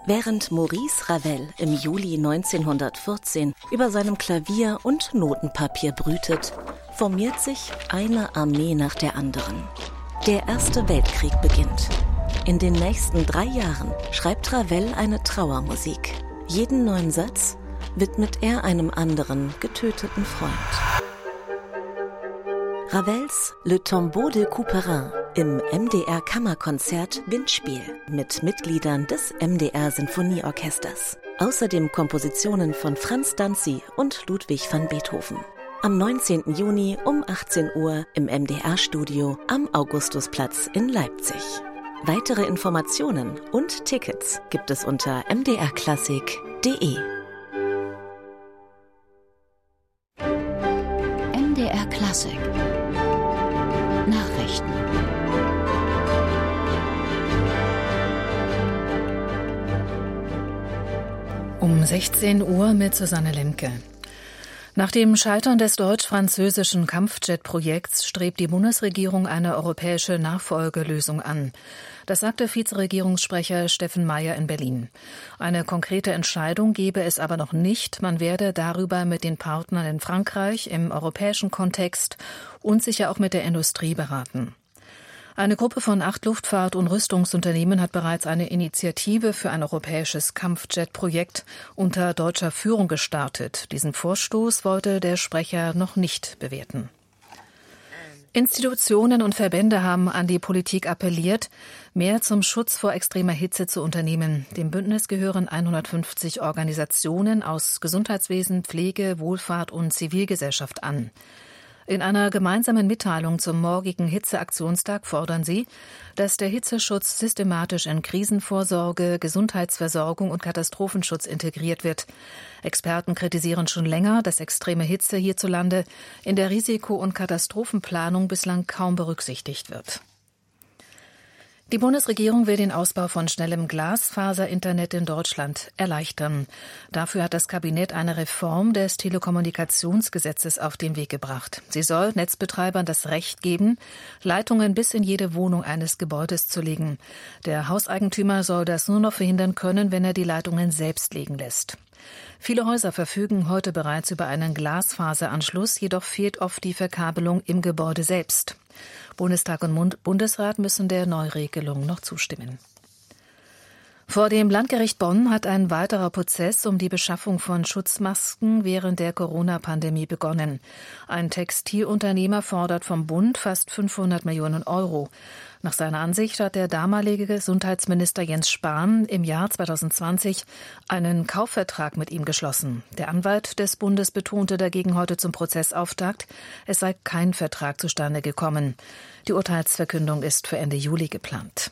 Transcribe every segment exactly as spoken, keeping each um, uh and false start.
Während Maurice Ravel im Juli neunzehnhundertvierzehn über seinem Klavier und Notenpapier brütet, formiert sich eine Armee nach der anderen. Der Erste Weltkrieg beginnt. In den nächsten drei Jahren schreibt Ravel eine Trauermusik. Jeden neuen Satz widmet er einem anderen getöteten Freund. Ravels Le Tombeau de Couperin im M D R-Kammerkonzert Windspiel mit Mitgliedern des M D R-Sinfonieorchesters. Außerdem Kompositionen von Franz Danzi und Ludwig van Beethoven. Am neunzehnten Juni um achtzehn Uhr im M D R-Studio am Augustusplatz in Leipzig. Weitere Informationen und Tickets gibt es unter m d r klassik punkt d e. M D R Klassik Nachrichten. Um sechzehn Uhr mit Susanne Lemke. Nach dem Scheitern des deutsch-französischen Kampfjet-Projekts strebt die Bundesregierung eine europäische Nachfolgelösung an. Das sagte Vizeregierungssprecher Steffen Mayer in Berlin. Eine konkrete Entscheidung gebe es aber noch nicht. Man werde darüber mit den Partnern in Frankreich im europäischen Kontext und sicher auch mit der Industrie beraten. Eine Gruppe von acht Luftfahrt- und Rüstungsunternehmen hat bereits eine Initiative für ein europäisches Kampfjet-Projekt unter deutscher Führung gestartet. Diesen Vorstoß wollte der Sprecher noch nicht bewerten. Institutionen und Verbände haben an die Politik appelliert, mehr zum Schutz vor extremer Hitze zu unternehmen. Dem Bündnis gehören hundertfünfzig Organisationen aus Gesundheitswesen, Pflege, Wohlfahrt und Zivilgesellschaft an. In einer gemeinsamen Mitteilung zum morgigen Hitzeaktionstag fordern sie, dass der Hitzeschutz systematisch in Krisenvorsorge, Gesundheitsversorgung und Katastrophenschutz integriert wird. Experten kritisieren schon länger, dass extreme Hitze hierzulande in der Risiko- und Katastrophenplanung bislang kaum berücksichtigt wird. Die Bundesregierung will den Ausbau von schnellem Glasfaser-Internet in Deutschland erleichtern. Dafür hat das Kabinett eine Reform des Telekommunikationsgesetzes auf den Weg gebracht. Sie soll Netzbetreibern das Recht geben, Leitungen bis in jede Wohnung eines Gebäudes zu legen. Der Hauseigentümer soll das nur noch verhindern können, wenn er die Leitungen selbst legen lässt. Viele Häuser verfügen heute bereits über einen Glasfaseranschluss, jedoch fehlt oft die Verkabelung im Gebäude selbst. Bundestag und Bundesrat müssen der Neuregelung noch zustimmen. Vor dem Landgericht Bonn hat ein weiterer Prozess um die Beschaffung von Schutzmasken während der Corona-Pandemie begonnen. Ein Textilunternehmer fordert vom Bund fast fünfhundert Millionen Euro. Nach seiner Ansicht hat der damalige Gesundheitsminister Jens Spahn im Jahr zweitausendzwanzig einen Kaufvertrag mit ihm geschlossen. Der Anwalt des Bundes betonte dagegen heute zum Prozessauftakt, es sei kein Vertrag zustande gekommen. Die Urteilsverkündung ist für Ende Juli geplant.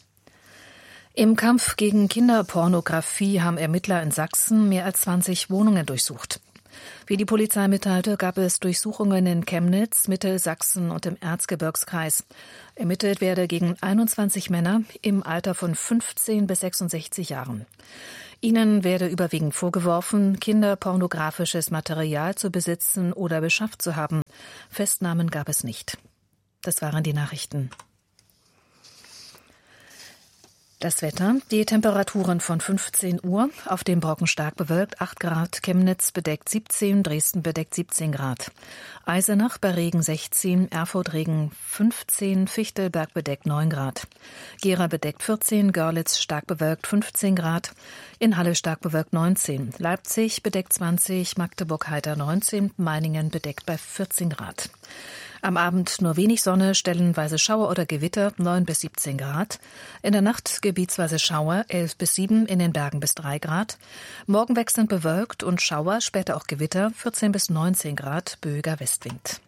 Im Kampf gegen Kinderpornografie haben Ermittler in Sachsen mehr als zwanzig Wohnungen durchsucht. Wie die Polizei mitteilte, gab es Durchsuchungen in Chemnitz, Mittelsachsen und im Erzgebirgskreis. Ermittelt werde gegen einundzwanzig Männer im Alter von fünfzehn bis sechsundsechzig Jahren. Ihnen werde überwiegend vorgeworfen, kinderpornografisches Material zu besitzen oder beschafft zu haben. Festnahmen gab es nicht. Das waren die Nachrichten. Das Wetter, die Temperaturen von fünfzehn Uhr, auf dem Brocken stark bewölkt, acht Grad, Chemnitz bedeckt siebzehn, Dresden bedeckt siebzehn Grad. Eisenach bei Regen sechzehn, Erfurt Regen fünfzehn, Fichtelberg bedeckt neun Grad. Gera bedeckt vierzehn, Görlitz stark bewölkt fünfzehn Grad, in Halle stark bewölkt neunzehn, Leipzig bedeckt zwanzig, Magdeburg heiter neunzehn, Meiningen bedeckt bei vierzehn Grad. Am Abend nur wenig Sonne, stellenweise Schauer oder Gewitter, neun bis siebzehn Grad. In der Nacht gebietsweise Schauer, elf bis sieben, in den Bergen bis drei Grad. Morgen wechselnd bewölkt und Schauer, später auch Gewitter, vierzehn bis neunzehn Grad, böiger Westwind.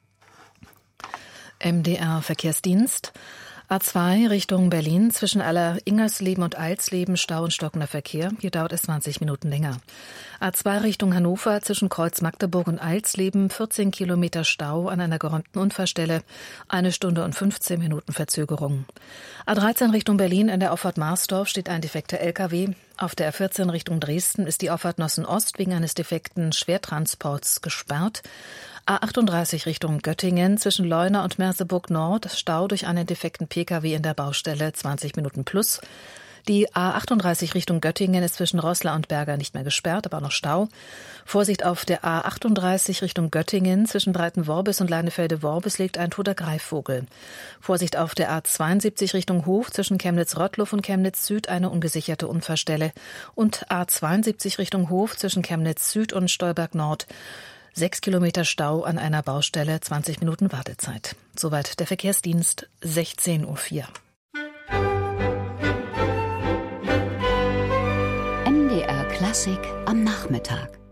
M D R Verkehrsdienst. A zwei Richtung Berlin zwischen Aller-Ingersleben und Alsleben Stau und stockender Verkehr. Hier dauert es zwanzig Minuten länger. A zwei Richtung Hannover zwischen Kreuz Magdeburg und Alsleben vierzehn Kilometer Stau an einer geräumten Unfallstelle. Eine Stunde und fünfzehn Minuten Verzögerung. A dreizehn Richtung Berlin an der Auffahrt Marsdorf steht ein defekter L K W. Auf der A vierzehn Richtung Dresden ist die Auffahrt Nossen Ost wegen eines defekten Schwertransports gesperrt. A achtunddreißig Richtung Göttingen zwischen Leuna und Merseburg Nord Stau durch einen defekten P K W in der Baustelle zwanzig Minuten plus. Die A achtunddreißig Richtung Göttingen ist zwischen Roßla und Berger nicht mehr gesperrt, aber auch noch Stau. Vorsicht auf der A achtunddreißig Richtung Göttingen zwischen Breitenworbis und Leinefelde-Worbis liegt ein toter Greifvogel. Vorsicht auf der A zweiundsiebzig Richtung Hof zwischen Chemnitz-Rottluff und Chemnitz-Süd eine ungesicherte Unfallstelle. Und A zweiundsiebzig Richtung Hof zwischen Chemnitz-Süd und Stolberg-Nord. Sechs Kilometer Stau an einer Baustelle, zwanzig Minuten Wartezeit. Soweit der Verkehrsdienst, sechzehn Uhr vier. M D R Klassik am Nachmittag.